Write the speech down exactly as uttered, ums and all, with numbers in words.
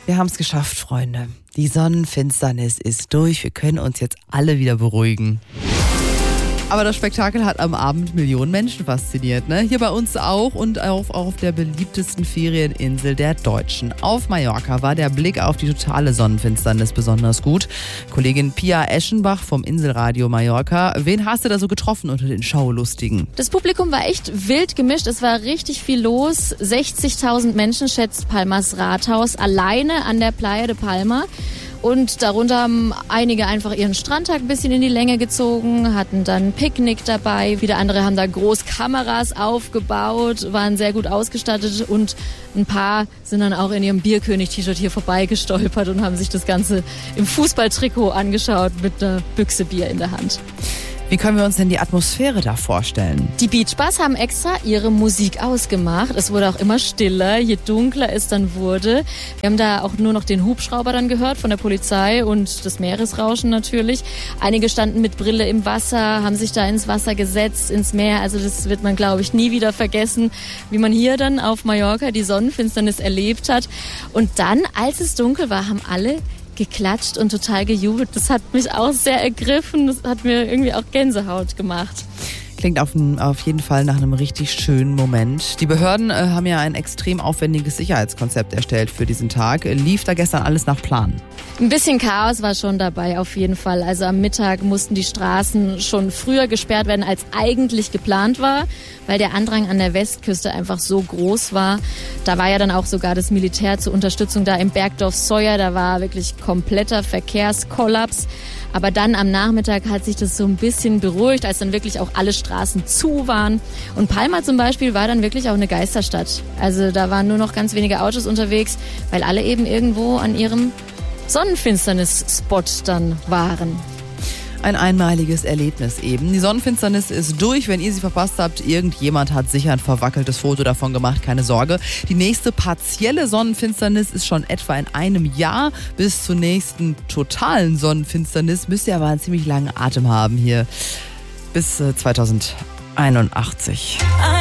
Wir haben es geschafft, Freunde. Die Sonnenfinsternis ist durch. Wir können uns jetzt alle wieder beruhigen. Aber das Spektakel hat am Abend Millionen Menschen fasziniert, ne? Hier bei uns auch und auch auf der beliebtesten Ferieninsel der Deutschen. Auf Mallorca war der Blick auf die totale Sonnenfinsternis besonders gut. Kollegin Pia Eschenbach vom Inselradio Mallorca. Wen hast du da so getroffen unter den Schaulustigen? Das Publikum war echt wild gemischt. Es war richtig viel los. sechzigtausend Menschen schätzt Palmas Rathaus alleine an der Playa de Palma. Und darunter haben einige einfach ihren Strandtag ein bisschen in die Länge gezogen, hatten dann Picknick dabei. Wieder andere haben da groß Kameras aufgebaut, waren sehr gut ausgestattet und ein paar sind dann auch in ihrem Bierkönig-T-Shirt hier vorbeigestolpert und haben sich das Ganze im Fußballtrikot angeschaut mit einer Büchse Bier in der Hand. Wie können wir uns denn die Atmosphäre da vorstellen? Die Beachbars haben extra ihre Musik ausgemacht. Es wurde auch immer stiller, je dunkler es dann wurde. Wir haben da auch nur noch den Hubschrauber dann gehört von der Polizei und das Meeresrauschen natürlich. Einige standen mit Brille im Wasser, haben sich da ins Wasser gesetzt, ins Meer. Also das wird man, glaube ich, nie wieder vergessen, wie man hier dann auf Mallorca die Sonnenfinsternis erlebt hat. Und dann, als es dunkel war, haben alle geklatscht und total gejubelt. Das hat mich auch sehr ergriffen. Das hat mir irgendwie auch Gänsehaut gemacht. Klingt auf, auf jeden Fall nach einem richtig schönen Moment. Die Behörden äh, haben ja ein extrem aufwendiges Sicherheitskonzept erstellt für diesen Tag. Lief da gestern alles nach Plan? Ein bisschen Chaos war schon dabei, auf jeden Fall. Also am Mittag mussten die Straßen schon früher gesperrt werden, als eigentlich geplant war, weil der Andrang an der Westküste einfach so groß war. Da war ja dann auch sogar das Militär zur Unterstützung da im Bergdorf Soya. Da war wirklich kompletter Verkehrskollaps. Aber dann am Nachmittag hat sich das so ein bisschen beruhigt, als dann wirklich auch alle Straßen zu waren. Und Palma zum Beispiel war dann wirklich auch eine Geisterstadt. Also da waren nur noch ganz wenige Autos unterwegs, weil alle eben irgendwo an ihrem Sonnenfinsternis-Spot dann waren. Ein einmaliges Erlebnis eben. Die Sonnenfinsternis ist durch. Wenn ihr sie verpasst habt, irgendjemand hat sicher ein verwackeltes Foto davon gemacht. Keine Sorge. Die nächste partielle Sonnenfinsternis ist schon etwa in einem Jahr. Bis zur nächsten totalen Sonnenfinsternis müsst ihr aber einen ziemlich langen Atem haben hier. Bis äh, zweitausendeinundachtzig.